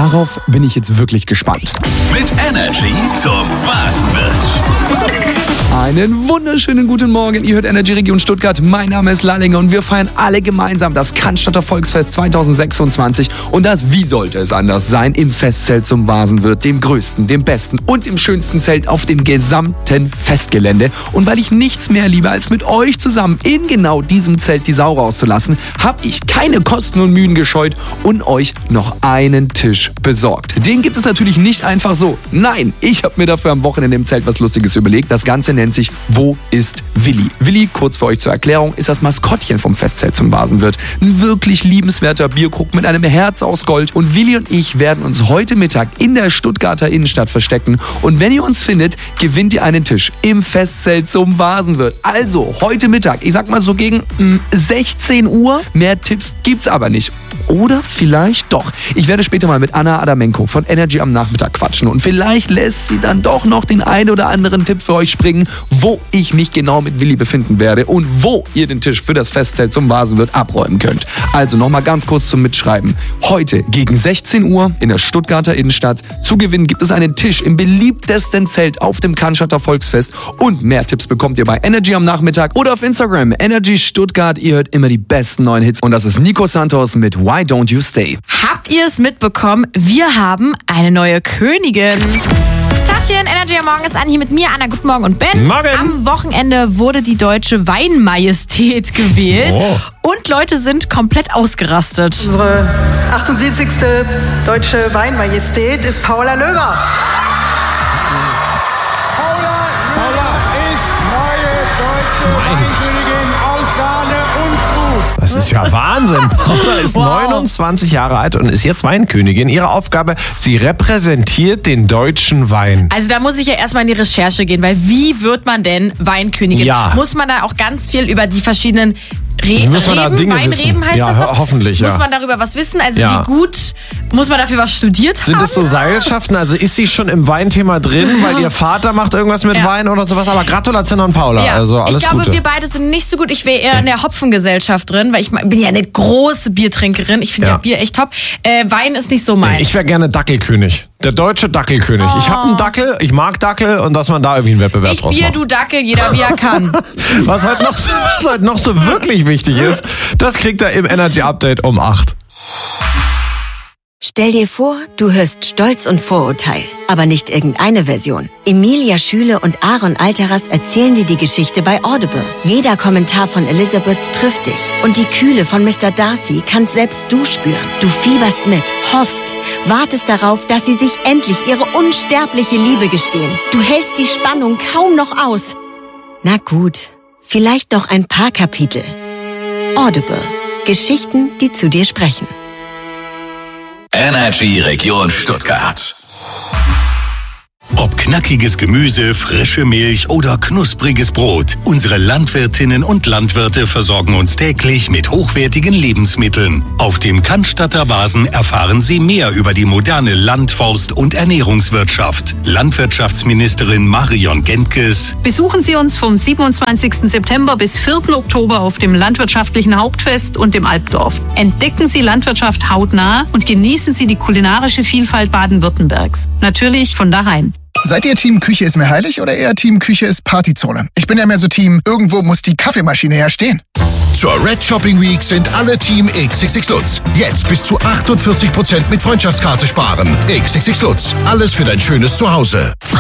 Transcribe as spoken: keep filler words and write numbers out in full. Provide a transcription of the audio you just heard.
Darauf bin ich jetzt wirklich gespannt. Mit Energy zum Vasenwirt. Einen wunderschönen guten Morgen. Ihr hört Energy Region Stuttgart. Mein Name ist Lallinger und wir feiern alle gemeinsam das Cannstatter Volksfest zwanzig sechsundzwanzig. Und das, wie sollte es anders sein, im Festzelt zum Vasenwirt, dem größten, dem besten und dem schönsten Zelt auf dem gesamten Festgelände. Und weil ich nichts mehr liebe, als mit euch zusammen in genau diesem Zelt die Sau rauszulassen, habe ich keine Kosten und Mühen gescheut und euch noch einen Tisch besorgt. Den gibt es natürlich nicht einfach so. Nein, ich habe mir dafür am Wochenende im Zelt was Lustiges überlegt. Das Ganze nennt sich Wo ist Willi? Willi, kurz für euch zur Erklärung, ist das Maskottchen vom Festzelt zum Vasenwirt. Ein wirklich liebenswerter Bierkrug mit einem Herz aus Gold. Und Willi und ich werden uns heute Mittag in der Stuttgarter Innenstadt verstecken. Und wenn ihr uns findet, gewinnt ihr einen Tisch im Festzelt zum Vasenwirt. Also heute Mittag, ich sag mal so gegen mh, sechzehn Uhr. Mehr Tipps gibt's aber nicht. Oder vielleicht doch. Ich werde später mal mit Anna Adamenko von Energy am Nachmittag quatschen. Und vielleicht lässt sie dann doch noch den einen oder anderen Tipp für euch springen, wo ich mich genau mit Willi befinden werde und wo ihr den Tisch für das Festzelt zum Vasenwirt abräumen könnt. Also nochmal ganz kurz zum Mitschreiben. Heute gegen sechzehn Uhr in der Stuttgarter Innenstadt. Zu gewinnen gibt es einen Tisch im beliebtesten Zelt auf dem Cannstatter Volksfest. Und mehr Tipps bekommt ihr bei Energy am Nachmittag oder auf Instagram. Energy Stuttgart. Ihr hört immer die besten neuen Hits. Und das ist Nico Santos mit Why Don't You Stay. Habt ihr es mitbekommen? Wir haben eine neue Königin. Tachchen, Energy am Morgen ist an, hier mit mir, Anna, guten Morgen und Ben. Morgen. Am Wochenende wurde die deutsche Weinmajestät gewählt Oh. und Leute sind komplett ausgerastet. Unsere achtundsiebzigste deutsche Weinmajestät ist Paula Löber. Paula ist neue deutsche Weinkönigin aus Sahne und Frucht. Das ist ja Wahnsinn. Paula ist Wow. neunundzwanzig Jahre alt und ist jetzt Weinkönigin. Ihre Aufgabe, sie repräsentiert den deutschen Wein. Also da muss ich ja erstmal in die Recherche gehen, weil wie wird man denn Weinkönigin? Ja. Muss man da auch ganz viel über die verschiedenen Re Muss man da Reben, Dinge Weinreben wissen? heißt Ja, das doch? hoffentlich, ja. Muss man darüber was wissen? Also Ja. wie gut muss man dafür was studiert haben? Sind es so Seilschaften? Also ist sie schon im Weinthema drin, weil ihr Vater macht irgendwas mit Ja. Wein oder sowas? Aber Gratulation an Paula. Ja, Also alles ich glaube, Gute. wir beide sind nicht so gut. Ich wäre eher in der Hopfengesellschaft drin, weil ich bin ja eine große Biertrinkerin. Ich finde ja. Ja. Bier echt top. Äh, Wein ist nicht so meins. Ich wäre gerne Dackelkönig. Der deutsche Dackelkönig. Ich habe einen Dackel, ich mag Dackel und dass man da irgendwie einen Wettbewerb Ich draus Bier, macht. du Dackel, jeder wie er kann. Was halt noch, was halt noch so wirklich wichtig ist, das kriegt er im Energy Update um acht. Stell dir vor, du hörst Stolz und Vorurteil, aber nicht irgendeine Version. Emilia Schüle und Aaron Alteras erzählen dir die Geschichte bei Audible. Jeder Kommentar von Elizabeth trifft dich und die Kühle von Mister Darcy kannst selbst du spüren. Du fieberst mit, hoffst, wartest darauf, dass sie sich endlich ihre unsterbliche Liebe gestehen. Du hältst die Spannung kaum noch aus. Na gut, vielleicht noch ein paar Kapitel. Audible. Geschichten, die zu dir sprechen. Energy Region Stuttgart. Ob knackiges Gemüse, frische Milch oder knuspriges Brot, unsere Landwirtinnen und Landwirte versorgen uns täglich mit hochwertigen Lebensmitteln. Auf dem Cannstatter Vasen erfahren Sie mehr über die moderne Land-, Forst- und Ernährungswirtschaft. Landwirtschaftsministerin Marion Gentges. Besuchen Sie uns vom siebenundzwanzigsten September bis vierten Oktober auf dem Landwirtschaftlichen Hauptfest und dem Alpdorf. Entdecken Sie Landwirtschaft hautnah und genießen Sie die kulinarische Vielfalt Baden-Württembergs. Natürlich von daheim. Seid ihr Team Küche ist mir heilig oder eher Team Küche ist Partyzone? Ich bin ja mehr so Team, irgendwo muss die Kaffeemaschine ja stehen. Zur Red Shopping Week sind alle Team X X X Lutz. Jetzt bis zu achtundvierzig Prozent mit Freundschaftskarte sparen. X X X Lutz. Alles für dein schönes Zuhause.